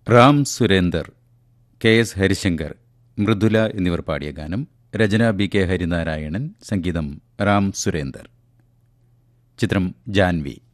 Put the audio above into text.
Ram Surender, KS. Harishankar, Mridula എന്നിവർ പാടിയ ഗാനം. രചന ബി.കെ. ഹരിനാരായണൻ, സംഗീതം റാം സുരേന്ദർ. ചിത്രം ജാൻവി.